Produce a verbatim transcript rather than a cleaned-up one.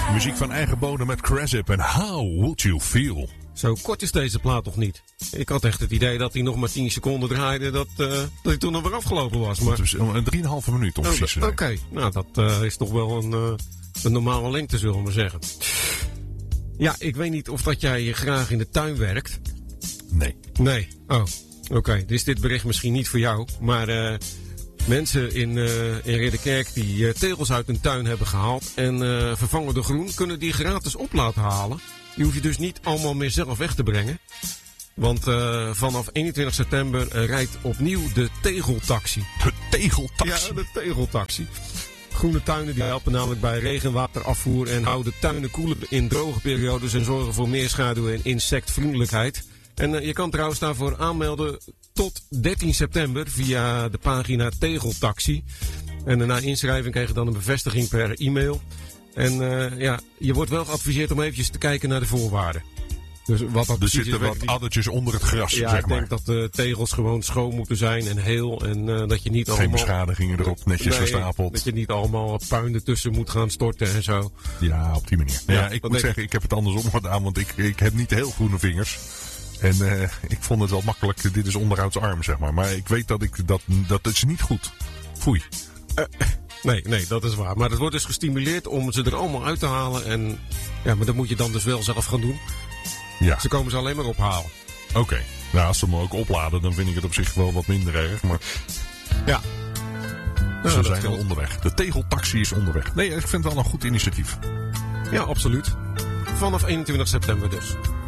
Muziek van eigen bodem met Cresip en How Would You Feel? Zo kort is deze plaat toch niet? Ik had echt het idee dat hij nog maar tien seconden draaide, dat, uh, dat hij toen alweer afgelopen was. Maar... Dus een drieënhalve minuut om precies te zijn. Oké, okay. Nou dat uh, is toch wel een, uh, een normale lengte, zullen we maar zeggen. Ja, ik weet niet of dat jij graag in de tuin werkt. Nee. Nee, oh, oké. Okay. Dus dit bericht misschien niet voor jou, maar... Uh, Mensen in, uh, in Ridderkerk die uh, tegels uit hun tuin hebben gehaald en uh, vervangen door groen, kunnen die gratis op laten halen. Die hoef je dus niet allemaal meer zelf weg te brengen. Want uh, vanaf eenentwintig september uh, rijdt opnieuw de tegeltaxi. De tegeltaxi? Ja, de tegeltaxi. Groene tuinen die helpen namelijk bij regenwaterafvoer en houden tuinen koeler in droge periodes en zorgen voor meer schaduw en insectvriendelijkheid. En uh, je kan trouwens daarvoor aanmelden tot dertien september via de pagina Tegeltaxi. En uh, na inschrijving krijg je dan een bevestiging per e-mail. En uh, ja, je wordt wel geadviseerd om eventjes te kijken naar de voorwaarden. Dus wat dat er zitten wat addertjes onder het gras, ja, zeg ik maar. denk dat de tegels gewoon schoon moeten zijn en heel. En uh, dat je niet Geen allemaal... beschadigingen erop, netjes nee, gestapeld. Dat je niet allemaal puin ertussen moet gaan storten en zo. Ja, op die manier. Ja, Ja, ik moet denk... zeggen, ik heb het andersom gedaan, want ik, ik heb niet heel groene vingers. En uh, ik vond het wel makkelijk, dit is onderhoudsarm, zeg maar. Maar ik weet dat ik dat, dat is niet goed. Foei. Uh, nee, nee, dat is waar. Maar het wordt dus gestimuleerd om ze er allemaal uit te halen. En ja, maar dat moet je dan dus wel zelf gaan doen. Ja. Ze komen ze alleen maar ophalen. Oké. Okay. Nou, als ze me ook opladen, dan vind ik het op zich wel wat minder erg. Maar ja. Ze ja, zijn al onderweg. De tegeltaxi is onderweg. Nee, ik vind het wel een goed initiatief. Ja, absoluut. Vanaf eenentwintig september dus.